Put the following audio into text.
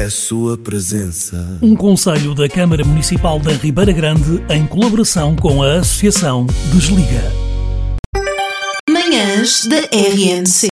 é a sua presença. Um conselho da Câmara Municipal da Ribeira Grande em colaboração com a Associação Desliga. Manhãs da RNC.